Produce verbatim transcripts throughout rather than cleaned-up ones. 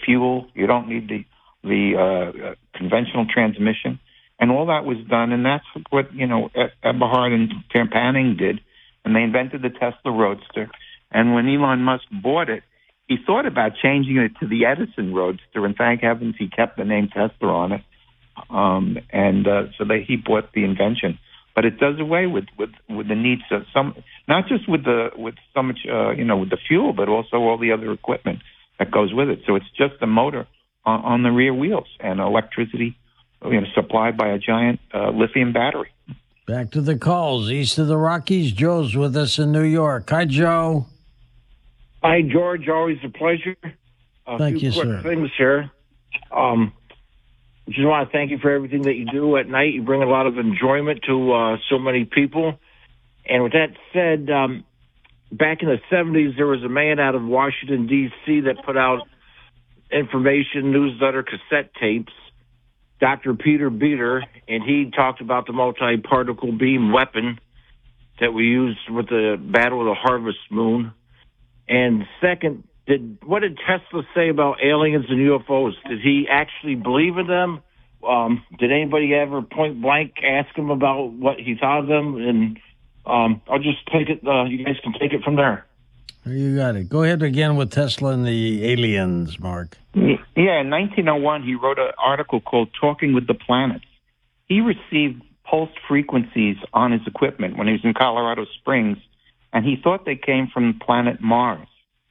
fuel. You don't need the the uh, conventional transmission. And all that was done, and that's what, you know, Eberhard and Panning did, and they invented the Tesla Roadster. And when Elon Musk bought it, he thought about changing it to the Edison Roadster, and thank heavens he kept the name Tesla on it. Um, and uh, so they, he bought the invention. But it does away with, with, with the needs of some, not just with the with so much, uh, you know, with the fuel, but also all the other equipment that goes with it. So it's just a motor on, on the rear wheels and electricity, you know, supplied by a giant uh, lithium battery. Back to the calls. East of the Rockies, Joe's with us in New York. Hi, Joe. Hi, George. Always a pleasure. A Thank few you, quick sir. things here. Um, just want to thank you for everything that you do at night. You bring a lot of enjoyment to uh, so many people. And with that said, um, back in the seventies, there was a man out of Washington, D C that put out information, newsletter, cassette tapes, Doctor Peter Beater, and he talked about the multi-particle beam weapon that we used with the Battle of the Harvest Moon. And second, did what did Tesla say about aliens and U F Os? Did he actually believe in them? Um, did anybody ever point blank ask him about what he thought of them? And um, I'll just take it. Uh, you guys can take it from there. You got it. Go ahead again with Tesla and the aliens, Mark. Yeah, in nineteen oh one, he wrote an article called Talking with the Planets. He received pulsed frequencies on his equipment when he was in Colorado Springs, and he thought they came from the planet Mars.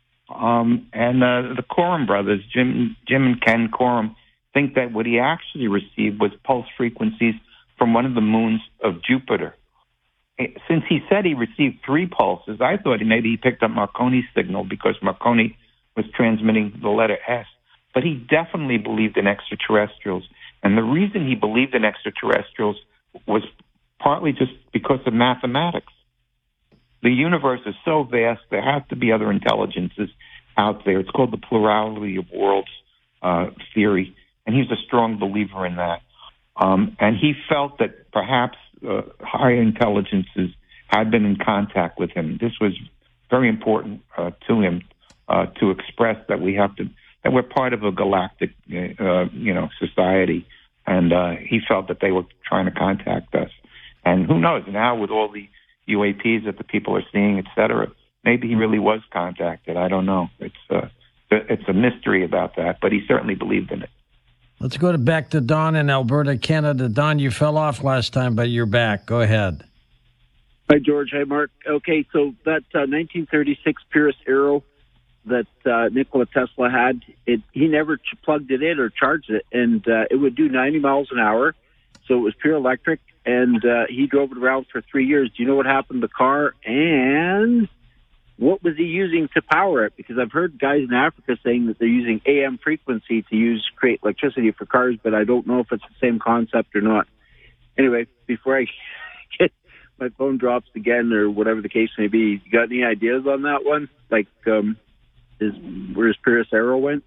Um, and uh, the Coram brothers, Jim, Jim and Ken Coram, think that what he actually received was pulse frequencies from one of the moons of Jupiter. Since he said he received three pulses, I thought he, maybe he picked up Marconi's signal because Marconi was transmitting the letter S. But he definitely believed in extraterrestrials. And the reason he believed in extraterrestrials was partly just because of mathematics. The universe is so vast, there have to be other intelligences out there. It's called the plurality of worlds uh, theory, and he's a strong believer in that. Um, and he felt that perhaps uh, higher intelligences had been in contact with him. This was very important uh, to him uh, to express that we have to, that we're part of a galactic, uh, you know, society. And uh, he felt that they were trying to contact us. And who knows, now with all the U A Ps that the people are seeing, et cetera, maybe he really was contacted. I don't know. It's uh, it's a mystery about that, but he certainly believed in it. Let's go to back to Don in Alberta, Canada. Don, you fell off last time, but you're back. Go ahead. Hi, George. Hi, Mark. Okay, so that uh, nineteen thirty-six Pyrrhus Arrow that uh, Nikola Tesla had, it he never ch- plugged it in or charged it, and uh, it would do ninety miles an hour, so it was pure electric, and uh, he drove it around for three years. Do you know what happened to the car, and what was he using to power it? Because I've heard guys in Africa saying that they're using A M frequency to use create electricity for cars, but I don't know if it's the same concept or not. Anyway, before I get my phone drops again or whatever the case may be, you got any ideas on that one? Like, um, is where his Pyrrhus Arrow went?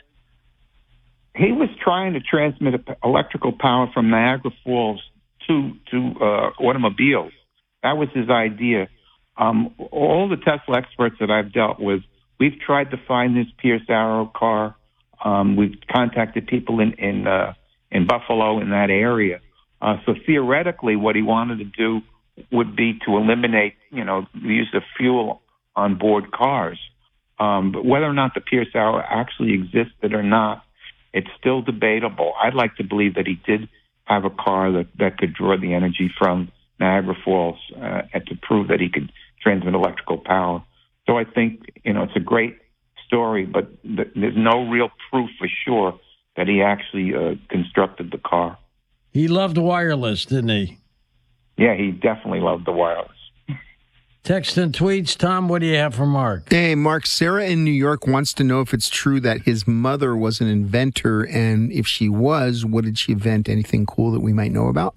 He was trying to transmit electrical power from Niagara Falls to to uh, automobiles. That was his idea. Um, all the Tesla experts that I've dealt with, we've tried to find this Pyrrhus Arrow car. Um, we've contacted people in in, uh, in Buffalo, in that area. Uh, so theoretically, what he wanted to do would be to eliminate, you know, the use of fuel on board cars. Um, but whether or not the Pyrrhus Arrow actually existed or not, it's still debatable. I'd like to believe that he did have a car that, that could draw the energy from Niagara Falls uh, and to prove that he could transmit electrical power. So I think, you know, it's a great story, but th- there's no real proof for sure that he actually uh, constructed the car. He loved wireless, didn't he? Yeah, he definitely loved the wireless. Text and tweets. Tom, what do you have for Mark? Hey, Mark, Sarah in New York wants to know if it's true that his mother was an inventor, and if she was, what did she invent? Anything cool that we might know about?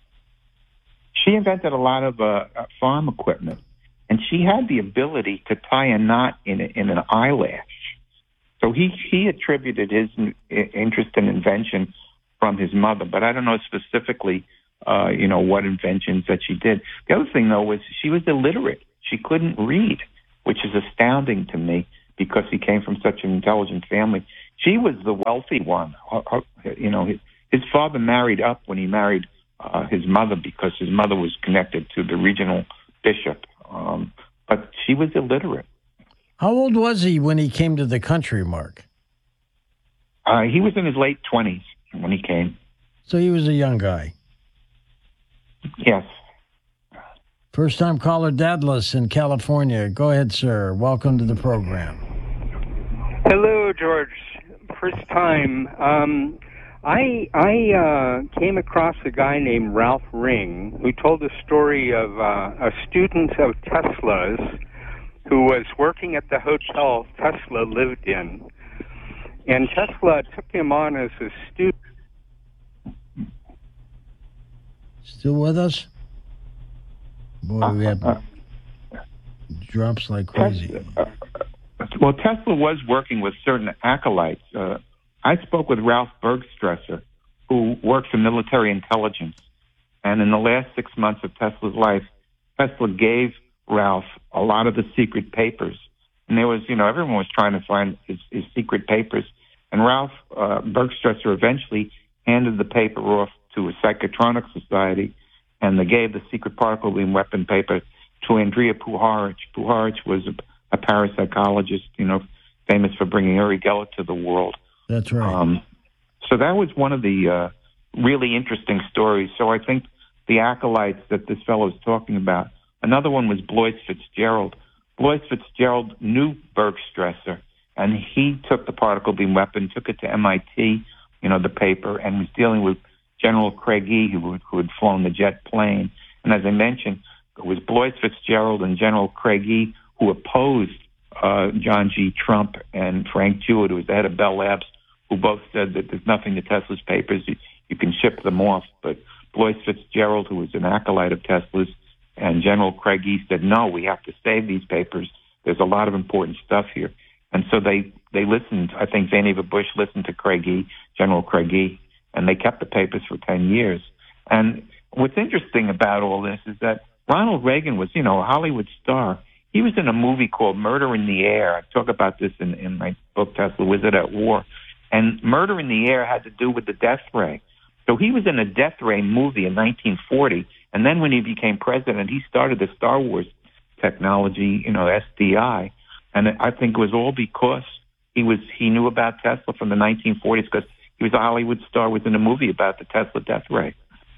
She invented a lot of uh, farm equipment, and she had the ability to tie a knot in, a, in an eyelash. So he, he attributed his interest in invention from his mother, but I don't know specifically Uh, you know, what inventions that she did. The other thing, though, was she was illiterate. She couldn't read, which is astounding to me because he came from such an intelligent family. she was the wealthy one. Her, her, you know, his, his father married up when he married uh, his mother because his mother was connected to the regional bishop. Um, but she was illiterate. How old was he when he came to the country, Mark? Uh, he was in his late twenties when he came. So he was a young guy. Yes. First-time caller, Dadless in California. Go ahead, sir. Welcome to the program. Hello, George. First time. Um, I I uh, came across a guy named Ralph Ring who told a story of uh, a student of Tesla's who was working at the hotel Tesla lived in. And Tesla took him on as a student. Still with us? Boy, we have Uh, drops like crazy. uh, well, Tesla was working with certain acolytes. Uh, I spoke with Ralph Bergstresser, who works in military intelligence. And in the last six months of Tesla's life, Tesla gave Ralph a lot of the secret papers. And there was, you know, everyone was trying to find his, his secret papers. And Ralph uh, Bergstresser eventually handed the paper off to a psychotronic society, and they gave the secret particle beam weapon paper to Andrea Puharich. Puharich was a, a parapsychologist, you know, famous for bringing Uri Geller to the world. That's right. Um, so that was one of the uh, really interesting stories. So I think the acolytes that this fellow is talking about. Another one was Blois Fitzgerald. Blois Fitzgerald knew Bergstresser, and he took the particle beam weapon, took it to M I T, you know, the paper, and was dealing with General Craigie, who, who had flown the jet plane. And as I mentioned, it was Blois Fitzgerald and General Craigie who opposed uh, John G. Trump and Frank Jewett, who was the head of Bell Labs, who both said that there's nothing to Tesla's papers. You, you can ship them off. But Blois Fitzgerald, who was an acolyte of Tesla's, and General Craigie said, no, we have to save these papers. There's a lot of important stuff here. And so they, they listened. I think Vannevar Bush listened to Craigie, General Craigie, and they kept the papers for ten years. And what's interesting about all this is that Ronald Reagan was, you know, a Hollywood star. He was in a movie called Murder in the Air. I talk about this in, in my book, Tesla Wizard at War. And Murder in the Air had to do with the death ray. So he was in a death ray movie in nineteen forty. And then when he became president, he started the Star Wars technology, you know, S D I. And I think it was all because he was he knew about Tesla from the nineteen forties, because he was a Hollywood star, was in a movie about the Tesla death ray.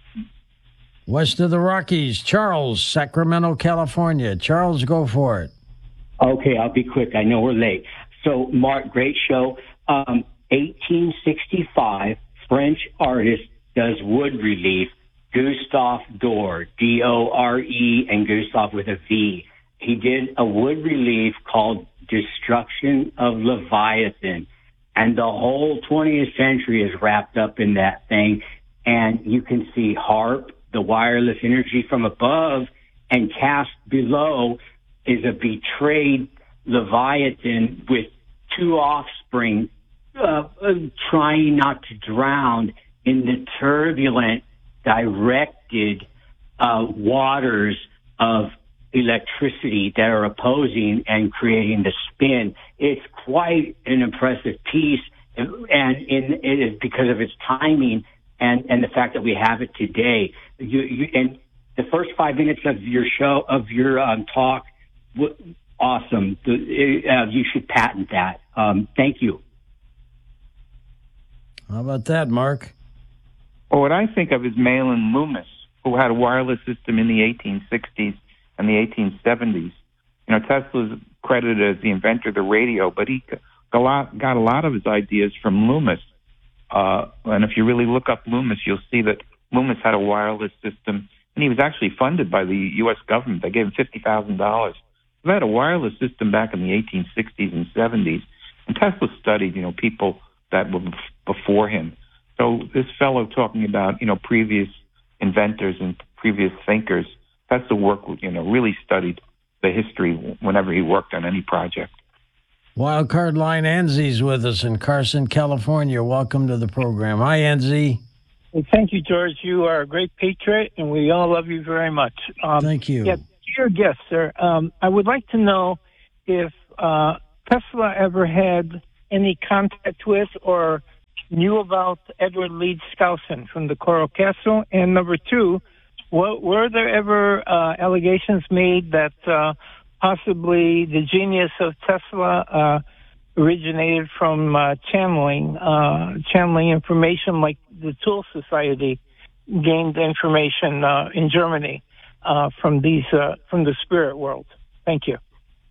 West of the Rockies, Charles, Sacramento, California. Charles, go for it. Okay, I'll be quick. I know we're late. So, Mark, great show. Um, eighteen sixty-five, French artist does wood relief. Gustave Dore, D O R E, and Gustave with a V. He did a wood relief called Destruction of Leviathan. And the whole twentieth century is wrapped up in that thing. And you can see HAARP, the wireless energy from above, and cast below is a betrayed Leviathan with two offspring uh, uh, trying not to drown in the turbulent, directed uh, waters of electricity that are opposing and creating the spin. It's quite an impressive piece, and in, it is because of its timing and, and the fact that we have it today. You, you, and the first five minutes of your show, of your um, talk, w- awesome. The, uh, you should patent that. Um, thank you. How about that, Mark? Well, what I think of is Malin Loomis, who had a wireless system in the eighteen sixties and the eighteen seventies. You know, Tesla's credited as the inventor of the radio, but he got a lot, got a lot of his ideas from Loomis. Uh, and if you really look up Loomis, you'll see that Loomis had a wireless system, and he was actually funded by the U S government. They gave him fifty thousand dollars. They had a wireless system back in the eighteen sixties and seventies, and Tesla studied, you know, people that were before him. So this fellow talking about, you know, previous inventors and previous thinkers, that's the work, you know, really studied the history whenever he worked on any project. Wildcard line, Anzi's with us in Carson, California. Welcome to the program. Hi, Anzi. Well, thank you, George. You are a great patriot, and we all love you very much. Um, Thank you. Yeah, dear guest, sir, um, I would like to know if uh, Tesla ever had any contact with or knew about Edward Leeds Skousen from the Coral Castle? And number two, what, were there ever uh, allegations made that uh, possibly the genius of Tesla uh, originated from uh, channeling, uh, channeling information like the Tool Society gained information uh, in Germany uh, from these uh, from the spirit world? Thank you.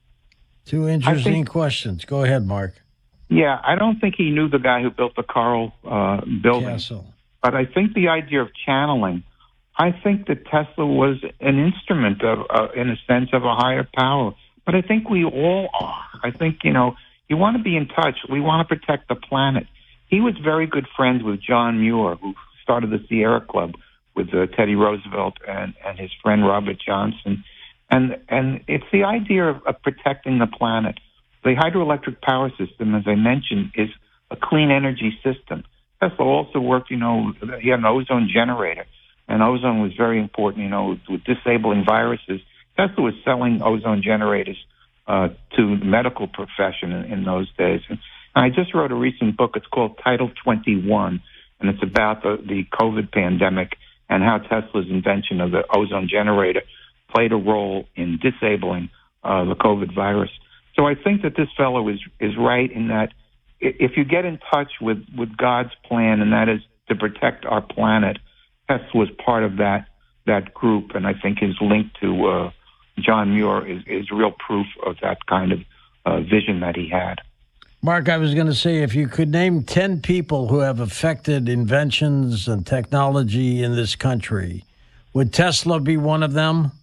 Two interesting think, questions. Go ahead, Mark. Yeah, I don't think he knew the guy who built the Coral uh, building. Castle. But I think the idea of channeling, I think that Tesla was an instrument of, uh, in a sense, of a higher power. But I think we all are. I think, you know, you want to be in touch. We want to protect the planet. He was very good friends with John Muir, who started the Sierra Club with uh, Teddy Roosevelt and, and his friend Robert Johnson. And and it's the idea of, of protecting the planet. The hydroelectric power system, as I mentioned, is a clean energy system. Tesla also worked, you know, he had an ozone generator, and ozone was very important, you know, with disabling viruses. Tesla was selling ozone generators uh, to the medical profession in, in those days. And I just wrote a recent book. It's called Title twenty-one, and it's about the, the COVID pandemic and how Tesla's invention of the ozone generator played a role in disabling uh, the COVID virus. So I think that this fellow is is right in that if you get in touch with, with God's plan, and that is to protect our planet, Tesla was part of that that group, and I think his link to uh, John Muir is, is real proof of that kind of uh, vision that he had. Mark, I was going to say, if you could name ten people who have affected inventions and technology in this country, would Tesla be one of them?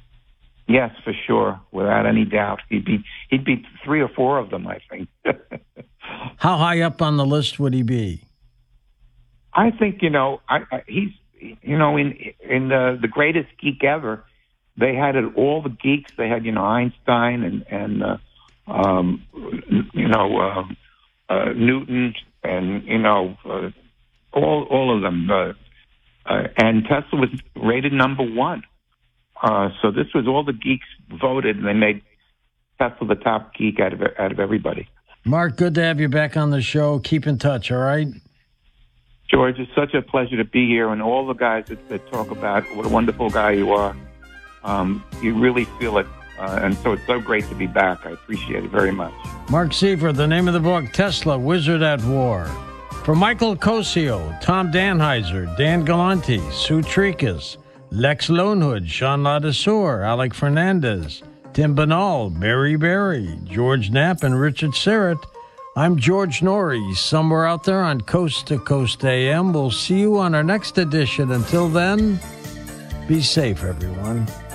Yes, for sure, without any doubt. He'd be he'd be three or four of them, I think. How high up on the list would he be? I think, you know, I, I, he's, you know, in in the, the greatest geek ever, they had it, all the geeks. They had, you know, Einstein and, and uh, um, you know, uh, uh, Newton and, you know, uh, all all of them. Uh, uh, and Tesla was rated number one. Uh, so this was all the geeks voted, and they made Tesla the top geek out of out of everybody. Mark, good to have you back on the show. Keep in touch, all right? George, it's such a pleasure to be here, and all the guys that, that talk about what a wonderful guy you are. Um, you really feel it, uh, and so it's so great to be back. I appreciate it very much. Mark Siever, the name of the book, Tesla, Wizard at War. For Michael Cosio, Tom Danheiser, Dan Galante, Sue Tricas, Lex Lonehood, Sean Ladesseur, Alec Fernandez, Tim Banal, Mary Berry, George Knapp, and Richard Serrett. I'm George Norrie, somewhere out there on Coast to Coast A M. We'll see you on our next edition. Until then, be safe, everyone.